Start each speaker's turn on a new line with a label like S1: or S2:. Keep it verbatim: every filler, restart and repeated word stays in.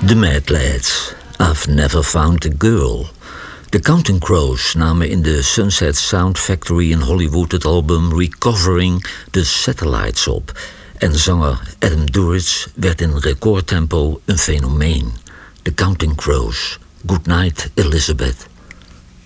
S1: The Mad Lads, I've Never Found a Girl. De Counting Crows namen in de Sunset Sound Factory in Hollywood het album Recovering the Satellites op. En zanger Adam Duritz werd in recordtempo een fenomeen. The Counting Crows. Good night, Elizabeth.